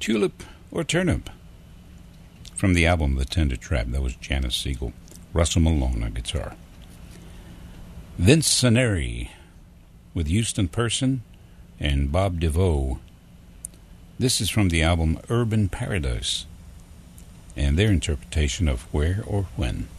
Tulip or Turnip. From the album The Tender Trap, that was Janice Siegel. Russell Malone on guitar. Vince Saneri with Houston Person and Bob DeVoe. This is from the album Urban Paradise and their interpretation of Where or When.